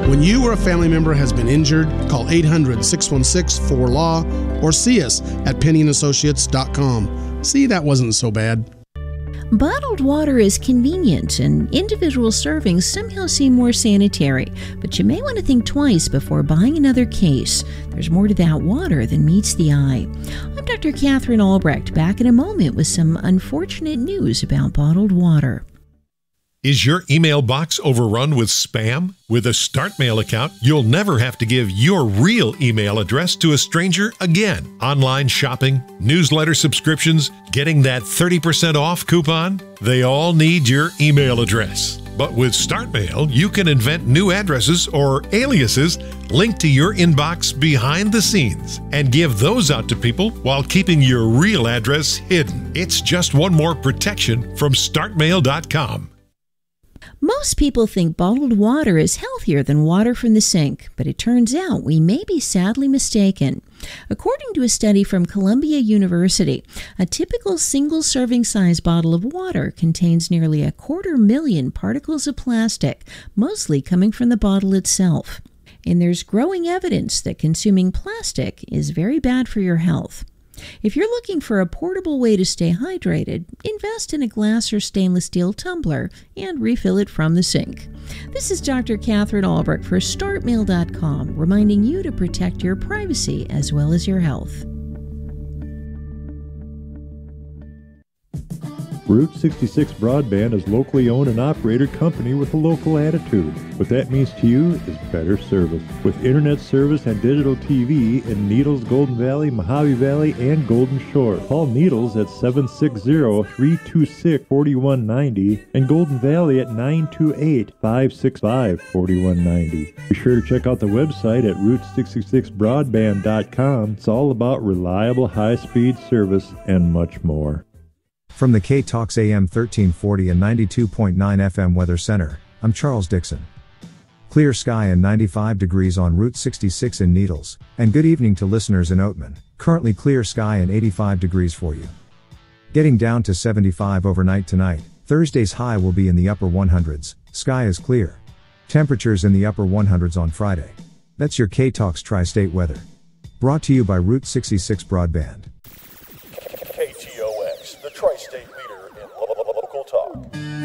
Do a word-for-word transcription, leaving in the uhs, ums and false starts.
When you or a family member has been injured, call eight hundred, six one six, four L A W or see us at penny and associates dot com. See, that wasn't so bad. Bottled water is convenient and individual servings somehow seem more sanitary, but you may want to think twice before buying another case. There's more to that water than meets the eye. I'm Doctor Catherine Albrecht, back in a moment with some unfortunate news about bottled water. Is your email box overrun with spam? With a StartMail account, you'll never have to give your real email address to a stranger again. Online shopping, newsletter subscriptions, getting that thirty percent off coupon, they all need your email address. But with StartMail, you can invent new addresses or aliases linked to your inbox behind the scenes and give those out to people while keeping your real address hidden. It's just one more protection from start mail dot com. Most people think bottled water is healthier than water from the sink, but it turns out we may be sadly mistaken. According to a study from Columbia University, a typical single-serving size bottle of water contains nearly a quarter million particles of plastic, mostly coming from the bottle itself. And there's growing evidence that consuming plastic is very bad for your health. If you're looking for a portable way to stay hydrated, invest in a glass or stainless steel tumbler and refill it from the sink. This is Doctor Catherine Albrecht for start mail dot com, reminding you to protect your privacy as well as your health. Route sixty-six Broadband is locally owned and operated company with a local attitude. What that means to you is better service. With internet service and digital T V in Needles, Golden Valley, Mojave Valley, and Golden Shore. Call Needles at seven six zero, three two six, four one nine zero and Golden Valley at nine two eight, five six five, four one nine zero. Be sure to check out the website at route sixty-six broadband dot com. It's all about reliable high-speed service and much more. From the K-Talks A M thirteen forty and ninety-two point nine F M Weather Center, I'm Charles Dixon. Clear sky and ninety-five degrees on Route sixty-six in Needles, and good evening to listeners in Oatman. Currently clear sky and eighty-five degrees for you. Getting down to seventy-five overnight tonight. Thursday's high will be in the upper hundreds, sky is clear. Temperatures in the upper hundreds on Friday. That's your K-Talks Tri-State weather. Brought to you by Route sixty-six Broadband. K T O X, the Tri-State leader in lo- lo- local talk.